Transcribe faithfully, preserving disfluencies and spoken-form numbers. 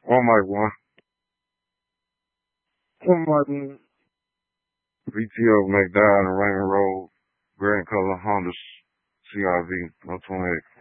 One mic one. One mic one. V T O McDowell and Raymond Road. Grand color Honda C R V. No twenty-eight.